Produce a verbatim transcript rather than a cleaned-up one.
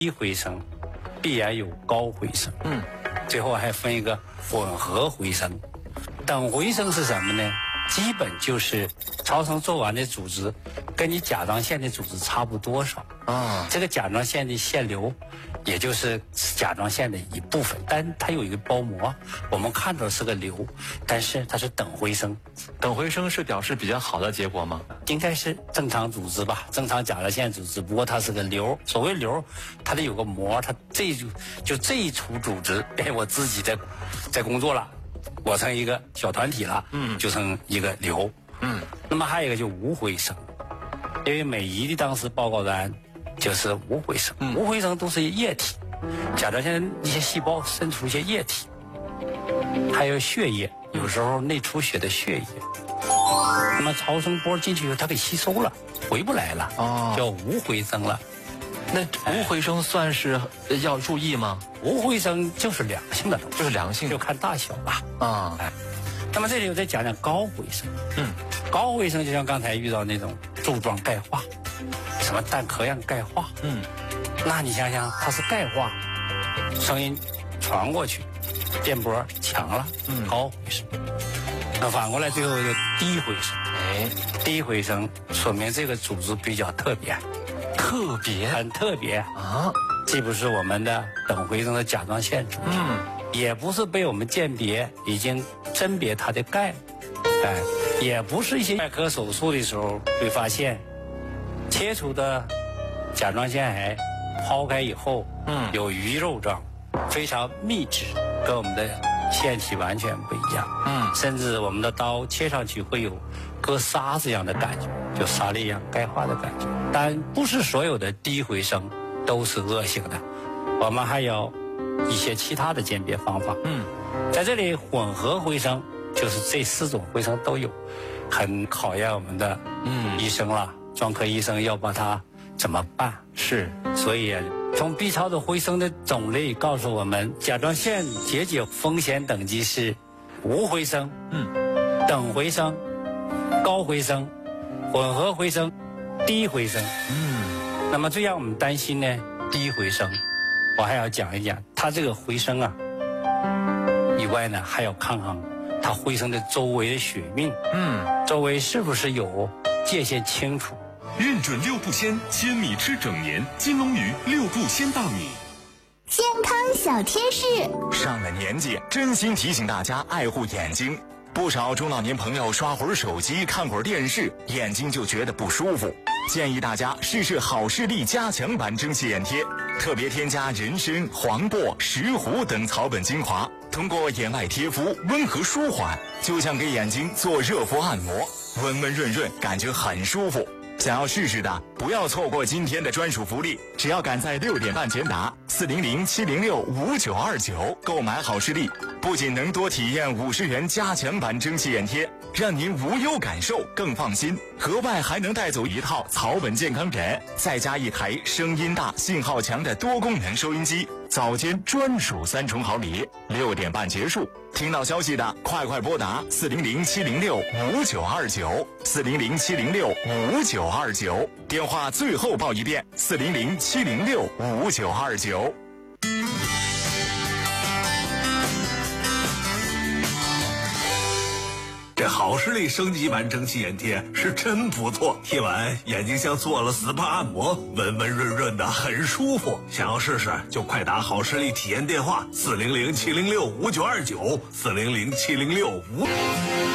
低回声必然有高回声，嗯，最后还分一个混合回声。等回声是什么呢？基本就是超声做完的组织跟你甲状腺的组织差不多少啊，这个甲状腺的腺瘤也就是甲状腺的一部分，但它有一个包膜，我们看到是个瘤，但是它是等回声。 等回声是表示比较好的结果吗？ 应该是正常组织吧，正常甲状腺组织，不过它是个瘤。所谓瘤，它得有个膜，它这就就这一处组织，哎，我自己在在工作了，我成一个小团体了，嗯，就成一个瘤，嗯。那么还有一个就无回声，因为美仪的当时报告单就是无回声，嗯、无回声都是液体，甲状腺一些细胞渗出一些液体，还有血液，有时候内出血的血液。那么超声波进去以后，它给吸收了，回不来了，哦，叫无回声了。 那无回声算是要注意吗？ 无回声就是良性的， 就是良性， 就看大小吧。啊、哎，那么这里我再讲讲高回声。嗯，高回声就像刚才遇到那种柱状钙化，什么蛋壳样钙化。嗯，那你想想，它是钙化，声音传过去，电波强了，嗯，高回声。那反过来最后就低回声。哎，低回声说明这个组织比较特别。 特别很特别啊，既不是我们的等回声的甲状腺组织，嗯，也不是被我们鉴别已经甄别它的钙，哎，也不是一些外科手术的时候会发现切除的甲状腺癌抛开以后，嗯，有鱼肉状，非常密集，跟我们的腺体完全不一样，嗯，甚至我们的刀切上去会有割沙子一样的感觉，就沙粒一样钙化的感觉。但不是所有的低回声都是恶性的，我们还有一些其他的鉴别方法。嗯，在这里混合回声就是这四种回声都有，很考验我们的嗯医生了，专科医生要把它怎么办？是，所以从 B 超的回声的种类告诉我们，甲状腺结节风险等级是无回声、嗯，等回声、高回声、混合回声、低回声。嗯，那么最让我们担心呢，低回声，我还要讲一讲它这个回声啊，以外呢还要看看它回声的周围的血运，嗯，周围是不是有界限清楚。 认准六步鲜，鲜米吃整年。金龙鱼六步鲜大米。 健康小贴士： 上了年纪，真心提醒大家爱护眼睛。不少中老年朋友刷会儿手机、看会儿电视，眼睛就觉得不舒服。建议大家试试好视力加强版蒸汽眼贴，特别添加人参、黄柏、石斛等草本精华，通过眼外贴敷，温和舒缓，就像给眼睛做热敷按摩，温温润润，感觉很舒服。想要试试的，不要错过今天的专属福利，只要赶在六点半前打四零零七零六五九二九购买好视力，不仅能多体验五十元加强版蒸汽眼贴，让您无忧感受更放心，额外还能带走一套草本健康枕，再加一台声音大、信号强的多功能收音机，早间专属三重好礼。六点半结束，听到消息的快快拨打四零零七零六五九二九四零零七零六五九二九，电话最后报一遍四零零七零六五九二九。 这好视力升级版蒸汽眼贴是真不错，贴完眼睛像做了 S P A 按摩，温温润润的，很舒服。想要试试就快打好视力体验电话四零零七零六五九二九四零零七零六五。